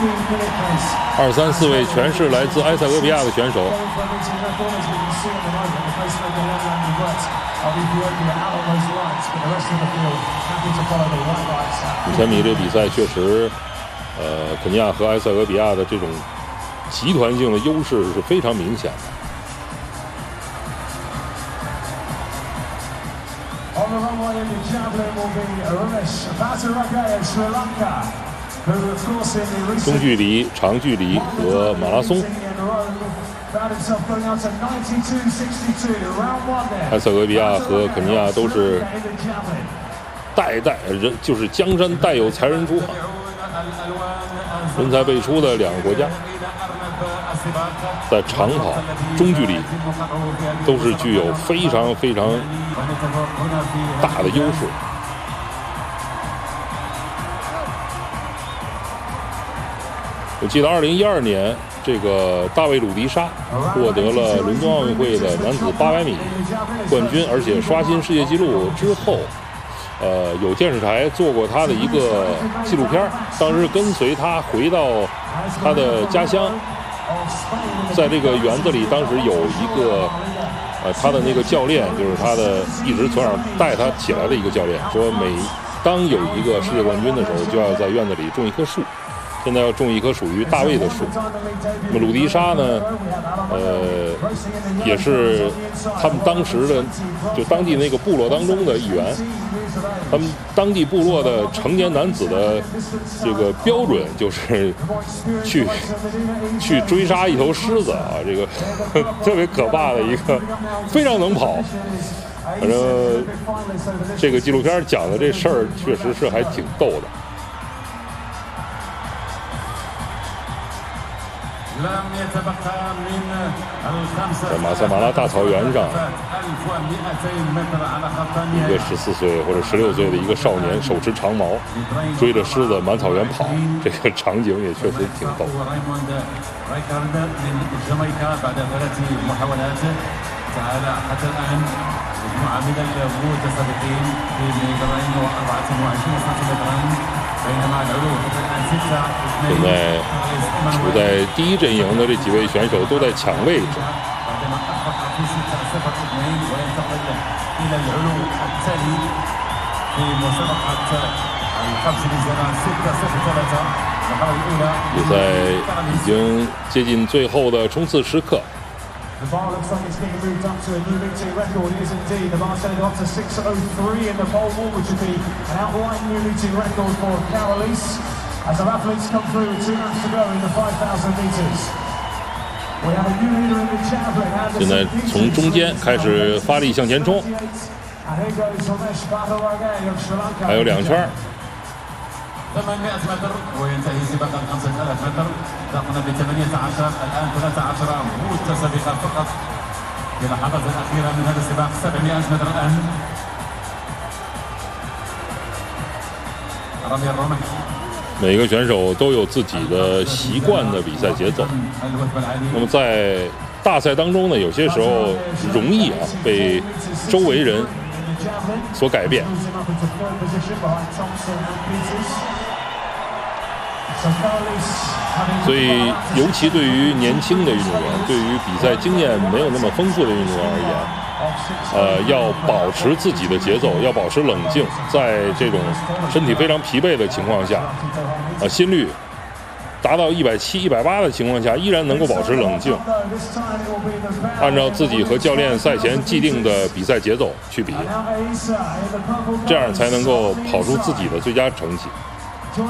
2、3、4位全是来自埃塞俄比亚的选手。5000米这个比赛确实，肯尼亚和埃塞俄比亚的这种集团性的优势是非常明显的。中距离、长距离和马拉松，埃塞俄比亚和肯尼亚都是代人，就是江山代有才人出啊，人才辈出的两个国家，在长跑、中距离都是具有非常大的优势。我记得2012年，这个大卫·鲁迪沙获得了伦敦奥运会的男子800米冠军，而且刷新世界纪录之后，有电视台做过他的一个纪录片，当时跟随他回到他的家乡，在这个园子里，当时有一个他的那个教练，就是他的一直从小带他起来的一个教练，说每当有一个世界冠军的时候，就要在院子里种一棵树。现在要种一棵属于大卫的树。那么鲁迪沙呢，也是他们当时的就当地那个部落当中的一员。他们当地部落的成年男子的这个标准就是去追杀一头狮子啊，这个特别可怕的一个，非常能跑。反正这个纪录片讲的这事儿确实是还挺逗的。在马赛马拉大草原上，一个14岁或者16岁的一个少年手持长矛追着狮子满草原跑，这个场景也确实挺逗。现在处在第一阵营的这几位选手都在抢位置。比赛已经接近最后的冲刺时刻。The bar looks like it's getting moved up to a new league team record. It is indeed. The bar's going to go up to 6:03 in the pole vault, which would be an outright new league team record for Carolis. As our athletes come through with 2 laps to go in the 5,000 meters. We have a new leader in the javelin. 现在从中间开始发力向前冲，还有2圈。800 متر وينتهي سباق 5000 متر. انطلقنا ب 18 الان 13 متسابقا فقط في اللحظات الاخيره من هذا السباق. 700 متر الان. رمي الرمح. 每个选手都有自己的习惯的比赛节奏。那么在大赛当中呢，有些时候容易被周围人所改变。所以，尤其对于年轻的运动员，对于比赛经验没有那么丰富的运动员而言，要保持自己的节奏，要保持冷静，在这种身体非常疲惫的情况下，心率达到170、180的情况下，依然能够保持冷静，按照自己和教练赛前既定的比赛节奏去比，这样才能够跑出自己的最佳成绩。最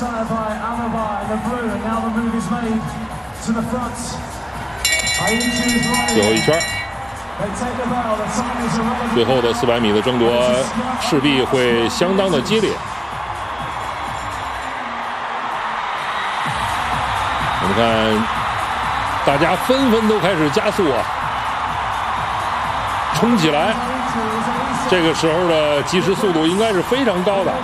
后一圈，最后的400米的争夺势必会相当的激烈。我们看，大家纷纷都开始加速啊，冲起来！这个时候的计时速度应该是非常高的。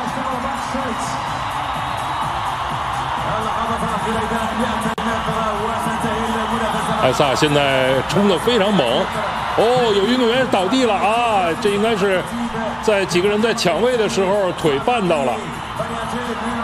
艾萨现在冲得非常猛，有运动员倒地了啊！这应该是在几个人在抢位的时候腿绊到了。